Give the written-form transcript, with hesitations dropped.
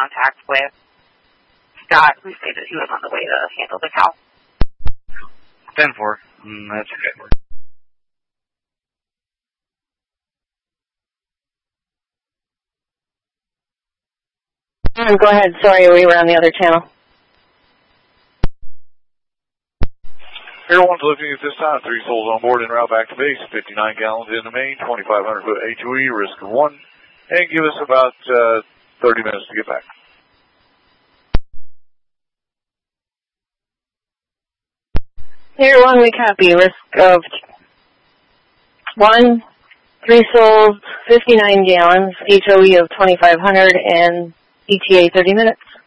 contact with Scott, who stated he was on the way to handle the cow. 10-4. That's okay. Go ahead. Sorry, we were on the other channel. Air 1's lifting at this time. 3 souls on board en route back to base. 59 gallons in the main. 2,500 foot HOE. Risk of 1. And give us about 30 minutes to get back. Air 1, we copy. Risk of 1, 3 souls, 59 gallons, HOE of 2,500, and ETA 30 minutes.